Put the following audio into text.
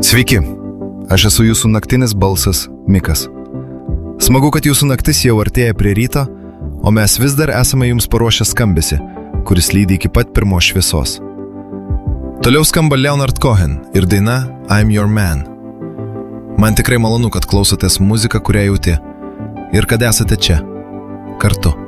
Sveiki, aš esu jūsų naktinis balsas Mikas. Smagu, kad jūsų naktis jau artėja prie ryto, o mes vis dar esame jums paruošę skambesį, kuris lydi iki pat pirmos šviesos. Toliau skamba Leonard Cohen ir daina I'm Your Man. Man tikrai malonu, kad klausotės muziką, kurią jauti, ir kad esate čia, kartu.